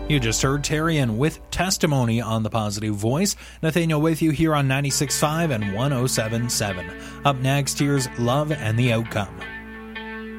You just heard Tarian with Testimony on The Positive Voice. Nathaniel with you here on 96.5 and 107.7. Up next, here's Love and the Outcome.